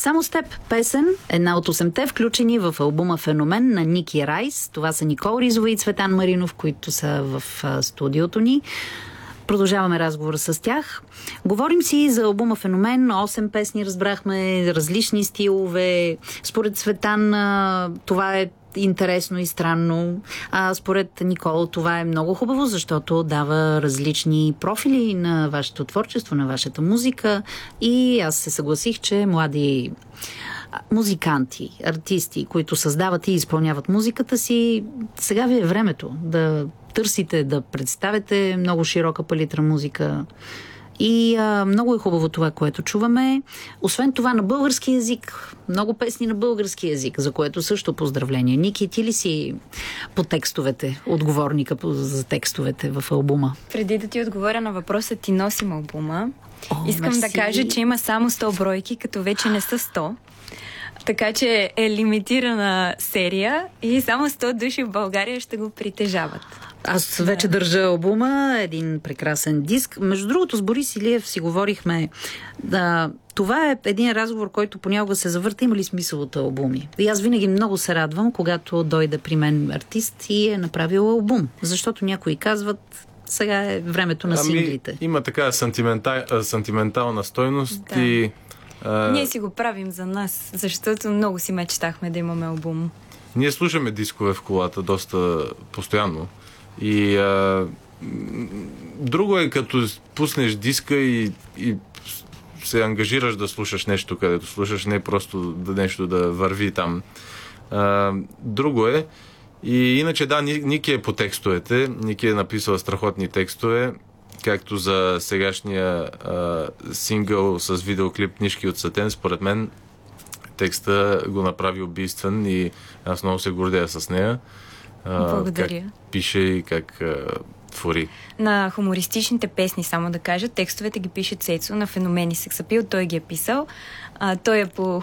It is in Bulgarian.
Само с теб песен, една от 8-те, включени в албума Феномен на Ники Райс. Това са Никол Ризова и Цветан Маринов, които са в студиото ни. Продължаваме разговора с тях. Говорим си за албума Феномен. 8 песни разбрахме, различни стилове. Според Цветан това е интересно и странно. Според Никол това е много хубаво, защото дава различни профили на вашето творчество, на вашата музика. И аз се съгласих, че млади музиканти, артисти, които създават и изпълняват музиката си, сега ви е времето да търсите, да представяте много широка палитра музика. И много е хубаво това, което чуваме. Освен това на български език, много песни на български език, за което също поздравление. Ники, ти ли си по текстовете, отговорника за текстовете в албума? Преди да ти отговоря на въпроса, ти носим албума. Искам да кажа, че има само 100 бройки, като вече не са 100. Така че е лимитирана серия и само 100 души в България ще го притежават. Аз вече държа албума, един прекрасен диск. Между другото, с Борис Илиев си говорихме. Това е един разговор, който понякога се завърта. Има ли смисъл от албуми? И аз винаги много се радвам, когато дойде при мен артист и е направил албум. Защото някои казват, сега е времето на синглите. Има така сантиментална стойност да. И... Ние си го правим за нас, защото много си мечтахме да имаме албум. Ние слушаме дискове в колата доста постоянно. И друго е като пуснеш диска и се ангажираш да слушаш нещо, където слушаш, не просто нещо да върви там. Друго е. И иначе да, Ники е по текстовете. Ники е написала страхотни текстове, както за сегашния сингъл с видеоклип Книжки от сатен. Според мен текста го направи убийствен и аз много се гордея с нея. Благодаря. Как пише и как твори. На хумористичните песни, само да кажа, текстовете ги пише Цецо, на Феномени Сексапил, той ги е писал. Той е по